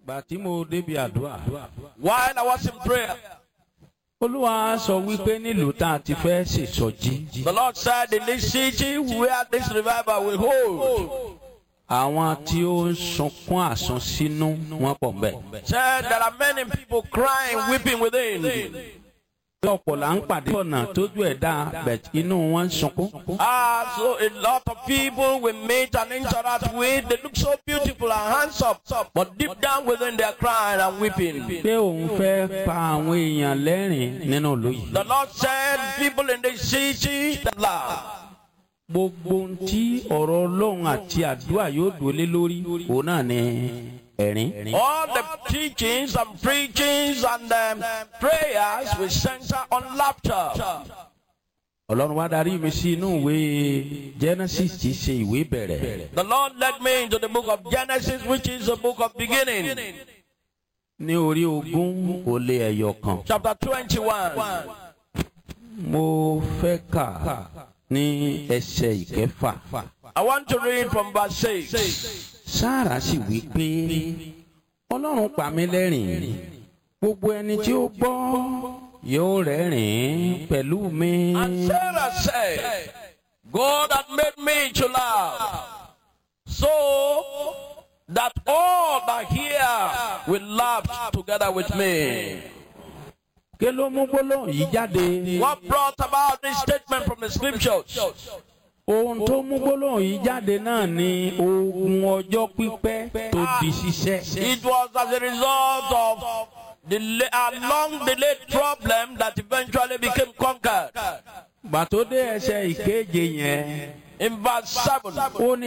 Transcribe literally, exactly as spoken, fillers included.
While I was in prayer, Olúwa sọ wípé nílùú tá a ti fẹ́ ṣèsọjí. the Lord said, in this city where this revival will hold, Àwọn tí ó ń sunkún àsunsínú wọ́n pọ̀ ńbẹ̀. said there are many people crying, weeping within. Ọ̀pọ̀ là ń pàdé ọ̀nà tójú ẹ̀ dá bẹ̀t inú wọn ń sunkún. Ah, so a lot of people we meet and interact with, they look so beautiful and handsome, but deep down within they are crying and weeping. Pé òun fẹ́ pa àwọn èèyàn lẹ́rìn nínú ìlú yìí. The Lord said, people in this city that laugh. Gbogbo ohun tí ọ̀rọ̀ Ọlọ́run àti àdúrà yóò dúró lé lórí òun náà ni ẹ̀rín. All the teachings and preachings and um, prayers will center on laughter. Ọlọ́run wá darí mi sí inú ìwé Genesis tí í ṣe ìwé bẹ̀rẹ̀. The Lord led me into the book of Genesis, which is the book of beginning. Ní orí ogún ó lé ẹyọ kan. Chapter twenty-one. Mo fẹ́ kà ní ẹsẹ̀ ìkẹfà. I want to read from verse six. Sáárà sì wí pé Ọlọ́run pa mí lẹ́rìn, gbogbo ẹni tí ó gbọ́ yóò rẹ́rìn pẹ̀lú mi. And Sarah said, God had made me to laugh, so that all that hear will laugh together with me. Kí ló mú gbólóhùn yìí jáde? What brought about this statement from the scriptures? Ohun tó mú gbólóhùn yìí jáde náà ni ogun ọjọ́ pípẹ́ tó di ṣíṣẹ́. It was as a result of the a long delayed problem that eventually became conquered. Gbà tó dé ẹsẹ̀ ìkeje yẹn. In verse seven. Ó ní